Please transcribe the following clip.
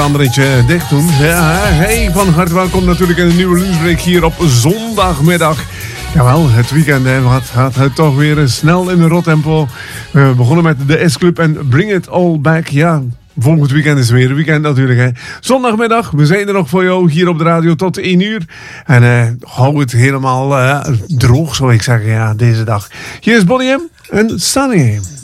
Andretje dicht doen. Ja, hey, van harte welkom natuurlijk in een nieuwe lunchbreak hier op zondagmiddag. Jawel, het weekend gaat het toch weer snel in een rot tempo. We begonnen met de S-Club en Bring It All Back. Ja, volgend weekend is weer een weekend natuurlijk. Hè. Zondagmiddag, we zijn er nog voor jou hier op de radio tot 1 uur. En hou het helemaal droog, zou ik zeggen, ja, deze dag. Hier is Bonnie M en Sunny.